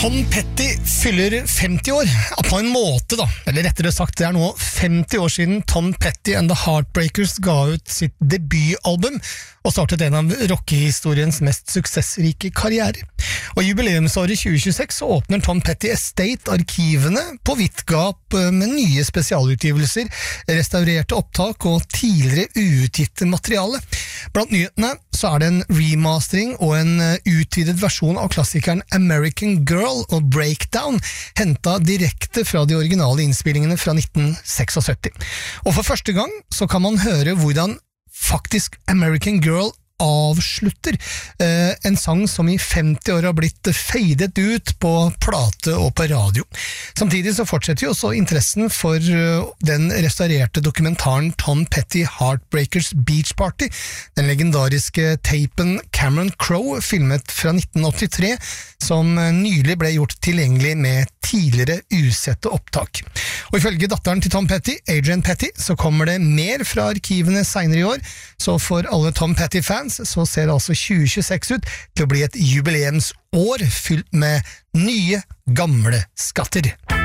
Tom Petty fyller 50 år, på en måte da, eller rettere sagt det nå 50 år siden Tom Petty and the Heartbreakers ga ut sitt debutalbum og startet en av rockehistoriens mest suksessrike karrierer. Og i jubileumsåret 2026 så åpner Tom Petty Estate-arkivene på vidt gap med nye spesialutgivelser, restaurerte opptak og tidligere uutgitte materiale. Blant nyhetene så det en remastering og en utvidet versjon av klassikeren American Girl og Breakdown, hentet direkte fra de originale innspillingene fra 1976. Og for første gang så kan man høre hvordan faktisk American Girl avslutter, en sang som i 50 år har blitt fadet ut på plate og på radio. Samtidig så fortsetter jo også interessen for den restaurerte dokumentaren Tom Petty Heartbreakers Beach Party, den legendariske tapen Cameron Crowe filmet fra 1983, som nylig ble gjort tilgjengelig med tidligere usette opptak. Og ifølge datteren til Tom Petty, Adrienne Petty, så kommer det mer fra arkivene senere i år, så for alle Tom Petty-fans så ser altså 2026 ut til å bli et jubileumsår fylt med nye, gamle skatter.